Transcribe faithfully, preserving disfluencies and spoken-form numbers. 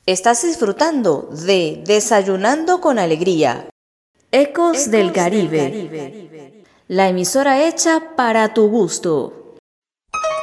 Estás disfrutando de Desayunando con Alegría. Ecos, Ecos del Caribe. Del Caribe. La emisora hecha para tu gusto.